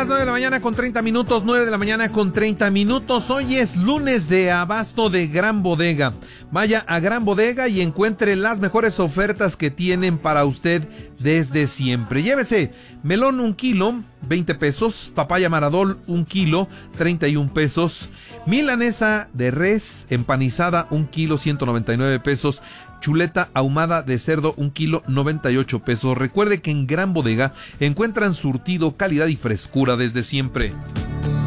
las 9 de la mañana con 30 minutos, 9 de la mañana con 30 minutos. Hoy es lunes de abasto de Gran Bodega. Vaya a Gran Bodega y encuentre las mejores ofertas que tienen para usted desde siempre. Llévese melón 1 kilo, 20 pesos, papaya Maradol 1 kilo, 31 pesos, milanesa de res empanizada 1 kilo, 199 pesos, chuleta ahumada de cerdo 1 kilo, 98 pesos. Recuerde que en Gran Bodega encuentran surtido, calidad y frescura desde siempre.